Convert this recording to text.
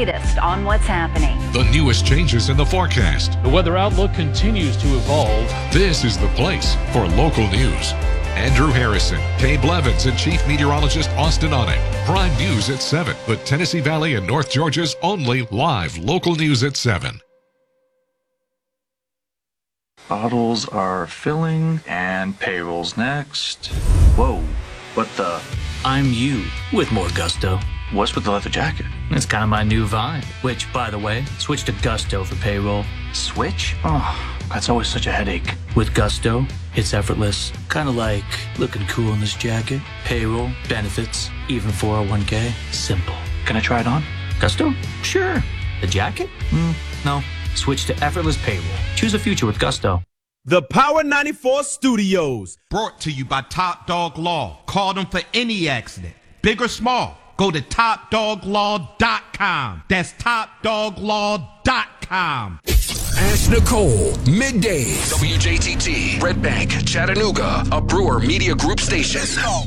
latest on what's happening. The newest changes in the forecast. The weather outlook continues to evolve. This is the place for local news. Andrew Harrison, Kay Blevins, and Chief Meteorologist Austin Onek. Prime News at 7. The Tennessee Valley and North Georgia's only live local news at 7. Bottles are filling, and payroll's next. Whoa, what the? I'm you with more gusto. What's with the leather jacket? It's kind of my new vibe, which, by the way, switch to Gusto for payroll. Switch? Oh, that's always such a headache. With Gusto, it's effortless. Kind of like looking cool in this jacket. Payroll, benefits, even 401k. Simple. Can I try it on? Gusto? Sure. The jacket? No. Switch to effortless payroll. Choose a future with Gusto. The Power 94 Studios. Brought to you by Top Dog Law. Call them for any accident, big or small. Go to TopDogLaw.com. That's TopDogLaw.com. Ask Nicole, middays. WJTT, Red Bank, Chattanooga, a Brewer Media Group station.